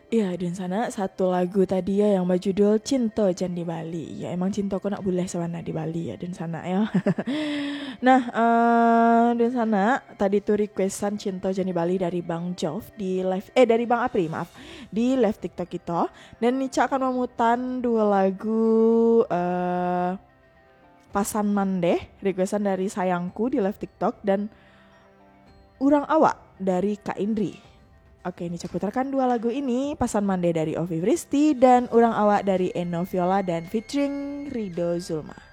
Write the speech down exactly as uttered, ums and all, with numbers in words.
Iya, dan sana satu lagu tadi ya yang berjudul Cinta Jan di Bali. Ya emang cinta aku nak boleh sana di Bali ya dan sana ya. Nah, eh dan sana tadi tuh requestan Cinta Jan di Bali dari Bang Jov di live eh dari Bang Apri, maaf. Di live TikTok kita dan Nica akan memutan dua lagu eh Pasan Mandeh requestan dari Sayangku di live TikTok dan Urang Awak dari Kak Indri. Oke, ini saya putarkan dua lagu ini, Pasan Mande dari Ovi Vristi dan Urang Awak dari Eno Viola dan featuring Rido Zulma.